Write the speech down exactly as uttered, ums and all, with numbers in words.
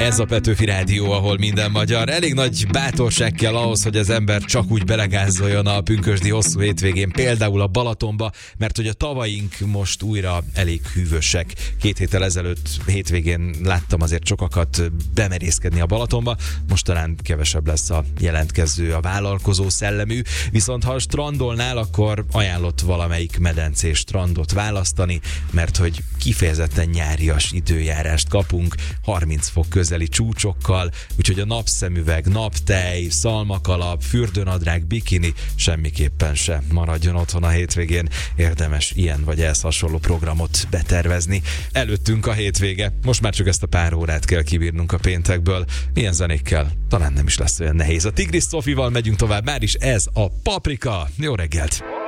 Ez a Petőfi Rádió, ahol minden magyar. Elég nagy bátorság kell ahhoz, hogy az ember csak úgy belegázoljon a pünkösdi hosszú hétvégén, például a Balatonba, mert hogy a tavaink most újra elég hűvösek. Két héttel ezelőtt hétvégén láttam azért sokakat bemerészkedni a Balatonba, most talán kevesebb lesz a jelentkező, a vállalkozó szellemű, viszont ha strandolnál, akkor ajánlott valamelyik medencés strandot választani, mert hogy kifejezetten nyárias időjárást kapunk, harminc fok közeli csúcsokkal, úgyhogy a napszemüveg, naptej, szalmakalap, fürdőnadrág, bikini semmiképpen se maradjon otthon a hétvégén. Érdemes ilyen vagy ehhez hasonló programot betervezni. Előttünk a hétvége, most már csak ezt a pár órát kell kibírnunk a péntekből. Milyen zenékkel? Talán nem is lesz olyan nehéz. A Tigris Szofival megyünk tovább, már is ez a Paprika. Jó reggelt!